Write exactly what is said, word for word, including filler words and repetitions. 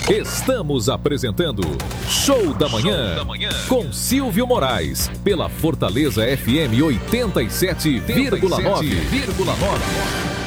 Estamos apresentando Show da Manhã, Show da Manhã com Silvio Moraes, pela Fortaleza F M oitenta e sete vírgula nove.